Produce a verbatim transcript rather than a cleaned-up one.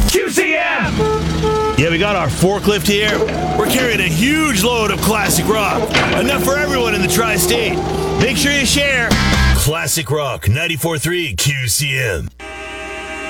Q C M! Yeah, we got our forklift here. We're carrying a huge load of classic rock. Enough for everyone in the tri-state. Make sure you share. Classic Rock ninety-four point three Q C M.